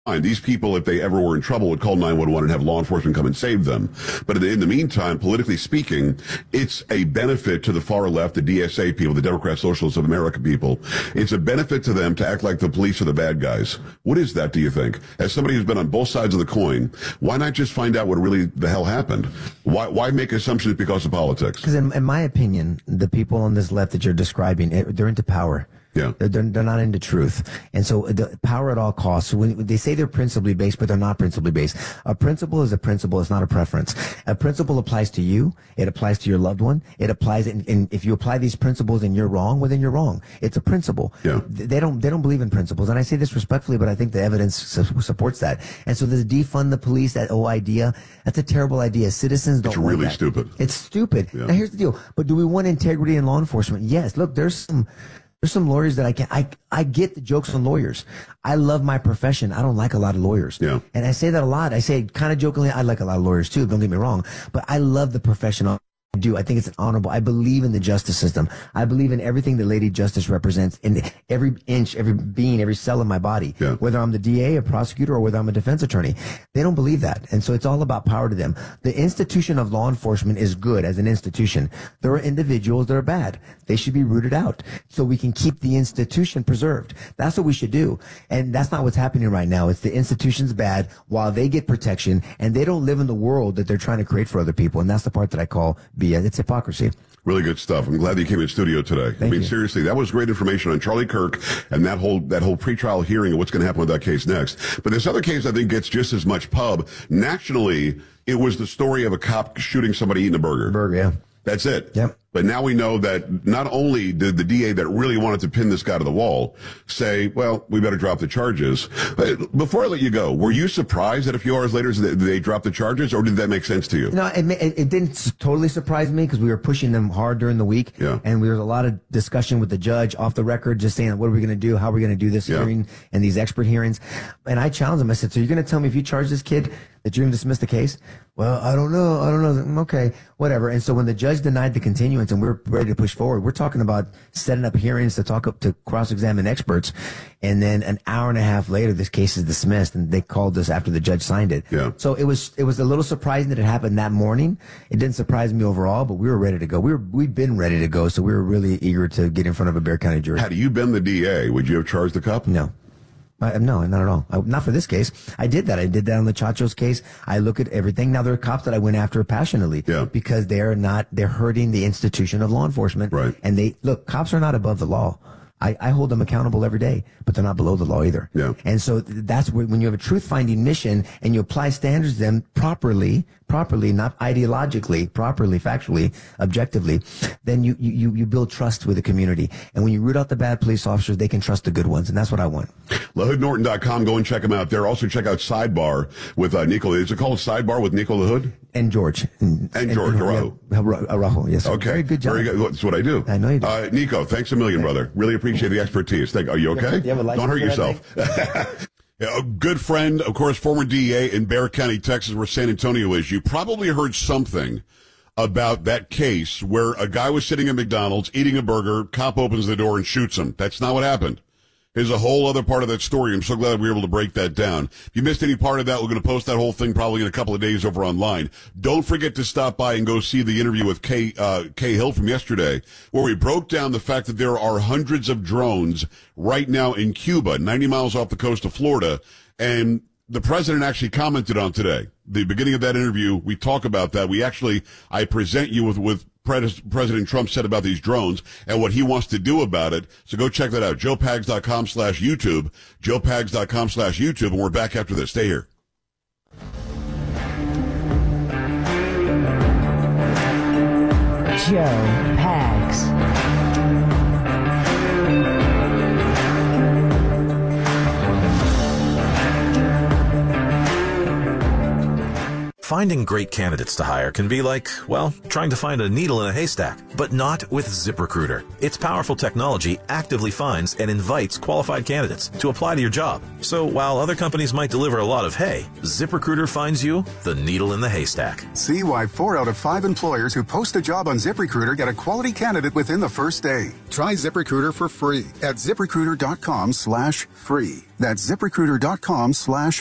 These people, if they ever were in trouble, would call 911 and have law enforcement come and save them. But in the meantime, politically speaking, it's a benefit to the far left, the DSA people, the Democrat Socialists of America people. It's a benefit to them to act like the police are the bad guys. What is that, do you think? As somebody who's been on both sides of the coin, why not just find out what really the hell happened? Why make assumptions because of politics? Because in my opinion, the people on this left that you're describing, they're into power. Yeah. They're not into truth. And so the power at all costs. When they say they're principally based, but they're not principally based. A principle is a principle. It's not a preference. A principle applies to you. It applies to your loved one. It applies, and if you apply these principles and you're wrong, well, then you're wrong. It's a principle. Yeah. They don't believe in principles. And I say this respectfully, but I think the evidence supports that. And so this defund the police, that whole idea, that's a terrible idea. Citizens don't want that. It's really stupid. It's stupid. Yeah. Now here's the deal. But do we want integrity in law enforcement? Yes. Look, there's some lawyers that I get the jokes on lawyers. I love my profession. I don't like a lot of lawyers. Yeah. And I say that a lot. I say kind of jokingly, I like a lot of lawyers too, don't get me wrong. But I love the profession I do. I think it's an honorable. I believe in the justice system. I believe in everything that Lady Justice represents in every inch, every being, every cell of my body. Yeah. Whether I'm the DA, a prosecutor, or whether I'm a defense attorney. They don't believe that. And so it's all about power to them. The institution of law enforcement is good as an institution. There are individuals that are bad. They should be rooted out so we can keep the institution preserved. That's what we should do. And that's not what's happening right now. It's the institution's bad while they get protection and they don't live in the world that they're trying to create for other people. And that's the part that I call BS. It's hypocrisy. Really good stuff. I'm glad that you came in studio today. Thank you. Seriously, that was great information on Charlie Kirk and that whole pretrial hearing and what's going to happen with that case next. But this other case, I think, gets just as much pub. Nationally, it was the story of a cop shooting somebody eating a burger. Burger, yeah. That's it. Yep. But now we know that not only did the DA that really wanted to pin this guy to the wall say, well, we better drop the charges. Before I let you go, were you surprised that a few hours later they dropped the charges, or did that make sense to you? No, it didn't totally surprise me because we were pushing them hard during the week. Yeah. And there was a lot of discussion with the judge off the record, just saying, what are we going to do? How are we going to do this hearing and these expert hearings? And I challenged him. I said, so you're going to tell me if you charge this kid that you're going to dismiss the case? Well, I don't know. Okay, whatever. And so when the judge denied the continuance and we were ready to push forward, we're talking about setting up hearings to cross-examine experts. And then an hour and a half later, this case is dismissed and they called us after the judge signed it. Yeah. So it was a little surprising that it happened that morning. It didn't surprise me overall, but we were ready to go. We'd been ready to go. So we were really eager to get in front of a Bexar County jury. Had you been the DA, would you have charged the cop? No. No, not at all. Not for this case. I did that. I did that on the Chacho's case. I look at everything. Now, there are cops that I went after passionately because they're hurting the institution of law enforcement. Right. And cops are not above the law. I hold them accountable every day, but they're not below the law either. Yeah. And so that's when you have a truth-finding mission and you apply standards to them properly, not ideologically, properly, factually, objectively, then you build trust with the community. And when you root out the bad police officers, they can trust the good ones. And that's what I want. LaHoodNorton.com. Go and check them out there. Also check out Sidebar with Nico. Is it called Sidebar with Nico LaHood? And George. And George Araujo. Araujo, yes. Sir. Okay. Very good job. Very good. That's what I do. I know you do. Nico, thanks a million, brother. Really appreciate the expertise. Are you okay? You have a license Don't hurt for that yourself. Yeah, a good friend, of course, former DA in Bexar County, Texas, where San Antonio is. You probably heard something about that case where a guy was sitting at McDonald's eating a burger, cop opens the door and shoots him. That's not what happened. Here's a whole other part of that story. I'm so glad we were able to break that down. If you missed any part of that, we're going to post that whole thing probably in a couple of days over online. Don't forget to stop by and go see the interview with Kay Hill from yesterday, where we broke down the fact that there are hundreds of drones right now in Cuba, 90 miles off the coast of Florida, and the president actually commented on today. The beginning of that interview, we talk about that. I present you with President Trump said about these drones and what he wants to do about it. So go check that out. JoePags.com/YouTube. JoePags.com/YouTube. And we're back after this. Stay here. Joe Pags. Finding great candidates to hire can be like, well, trying to find a needle in a haystack, but not with ZipRecruiter. Its powerful technology actively finds and invites qualified candidates to apply to your job. So while other companies might deliver a lot of hay, ZipRecruiter finds you the needle in the haystack. See why 4 out of 5 employers who post a job on ZipRecruiter get a quality candidate within the first day. Try ZipRecruiter for free at ZipRecruiter.com/free. That's ZipRecruiter.com/free.